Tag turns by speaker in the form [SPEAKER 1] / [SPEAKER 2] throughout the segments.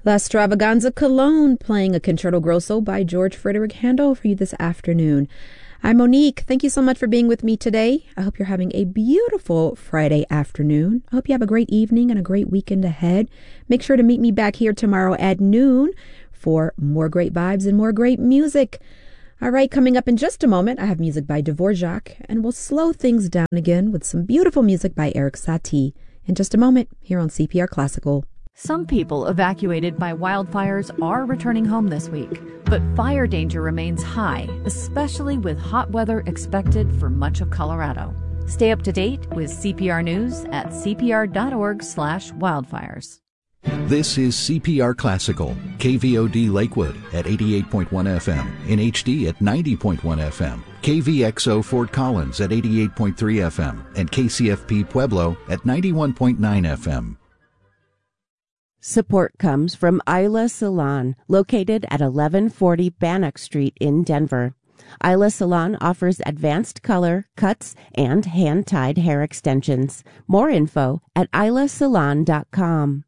[SPEAKER 1] La Stravaganza Cologne, playing a Concerto Grosso by George Frederick Handel for you this afternoon. I'm Monique. Thank you so much for being with me today. I hope you're having a beautiful Friday afternoon. I hope you have a great evening and a great weekend ahead. Make sure to meet me back here tomorrow at noon for more great vibes and more great music. All right, coming up in just a moment, I have music by Dvorak, and we'll slow things down again with some beautiful music by Erik Satie. In just a moment, here on CPR Classical.
[SPEAKER 2] Some people evacuated by wildfires are returning home this week, but fire danger remains high, especially with hot weather expected for much of Colorado. Stay up to date with CPR News at cpr.org/wildfires.
[SPEAKER 3] This is CPR Classical, KVOD Lakewood at 88.1 FM, in HD at 90.1 FM, KVXO Fort Collins at 88.3 FM, and KCFP Pueblo at 91.9 FM.
[SPEAKER 4] Support comes from Isla Salon, located at 1140 Bannock Street in Denver. Isla Salon offers advanced color, cuts, and hand-tied hair extensions. More info at islasalon.com.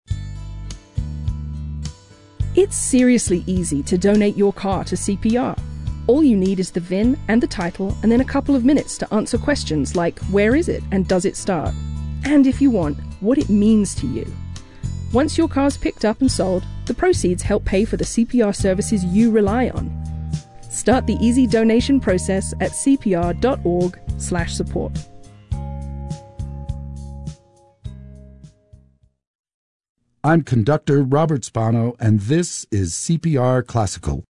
[SPEAKER 5] It's seriously easy to donate your car to CPR. All you need is the VIN and the title, and then a couple of minutes to answer questions like where is it and does it start? And if you want, what it means to you. Once your car's picked up and sold, the proceeds help pay for the CPR services you rely on. Start the easy donation process at cpr.org/support.
[SPEAKER 6] I'm conductor Robert Spano, and this is CPR Classical.